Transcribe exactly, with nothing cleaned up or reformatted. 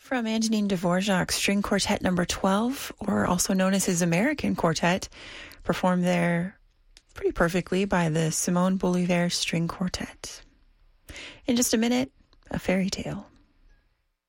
From Antonine Dvorak's String Quartet number twelve, or also known as his American Quartet, performed there pretty perfectly by the Simone Bolivar String Quartet. In just a minute, a fairy tale.